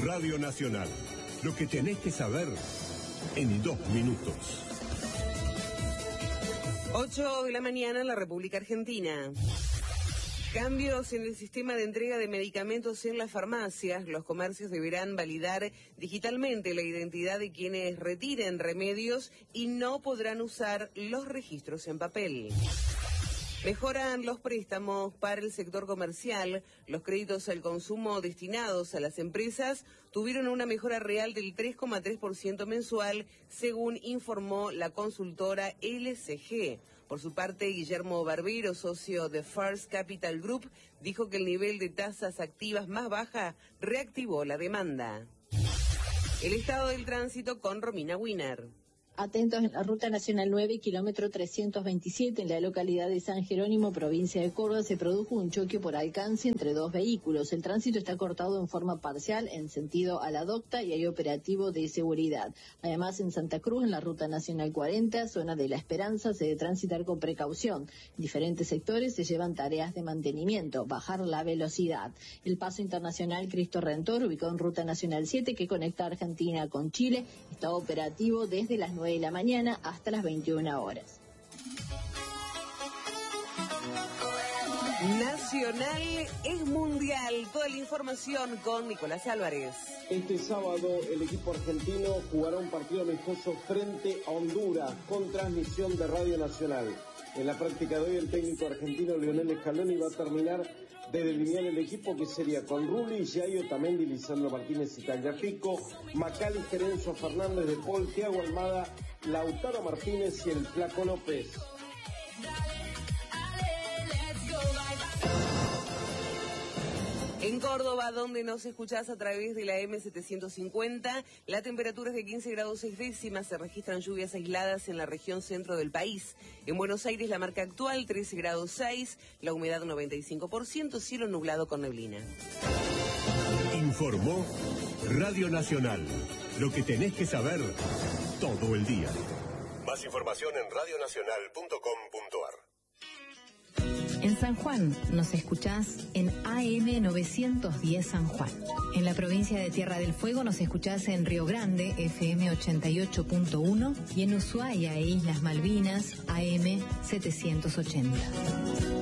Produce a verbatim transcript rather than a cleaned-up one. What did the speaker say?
Radio Nacional. Lo que tenés que saber en dos minutos. ocho de la mañana en la República Argentina. Cambios en el sistema de entrega de medicamentos en las farmacias. Los comercios deberán validar digitalmente la identidad de quienes retiren remedios y no podrán usar los registros en papel. Mejoran los préstamos para el sector comercial. Los créditos al consumo destinados a las empresas tuvieron una mejora real del tres coma tres por ciento mensual, según informó la consultora L C G. Por su parte, Guillermo Barbero, socio de First Capital Group, dijo que el nivel de tasas activas más baja reactivó la demanda. El estado del tránsito con Romina Wiener. Atentos en la Ruta Nacional nueve, kilómetro trescientos veintisiete, en la localidad de San Jerónimo, provincia de Córdoba, se produjo un choque por alcance entre dos vehículos. El tránsito está cortado en forma parcial en sentido a la docta y hay operativo de seguridad. Además, en Santa Cruz, en la Ruta Nacional cuarenta, zona de La Esperanza, se debe transitar con precaución. En diferentes sectores se llevan tareas de mantenimiento, bajar la velocidad. El paso internacional Cristo Redentor, ubicado en Ruta Nacional siete, que conecta Argentina con Chile, está operativo desde las nueve de la mañana hasta las veintiuna horas. Nacional es mundial. Toda la información con Nicolás Álvarez. Este sábado el equipo argentino jugará un partido amistoso frente a Honduras con transmisión de Radio Nacional. En la práctica de hoy el técnico argentino Lionel Scaloni va a terminar de delinear el equipo, que sería con Rulli, Yayo, Tamendi, Lisandro Martínez y Tagliafico, Macalister, Enzo Fernández, De Paul, Thiago Almada, Lautaro Martínez y el Flaco López. En Córdoba, donde nos escuchás a través de la M setecientos cincuenta, la temperatura es de quince grados seis décimas, se registran lluvias aisladas en la región centro del país. En Buenos Aires, la marca actual, trece grados seis, la humedad noventa y cinco por ciento, cielo nublado con neblina. Informó Radio Nacional. Lo que tenés que saber todo el día. Más información en radio nacional punto com punto ar. En San Juan nos escuchás en A M novecientos diez San Juan. En la provincia de Tierra del Fuego nos escuchás en Río Grande, F M ochenta y ocho punto uno, y en Ushuaia e Islas Malvinas, A M setecientos ochenta.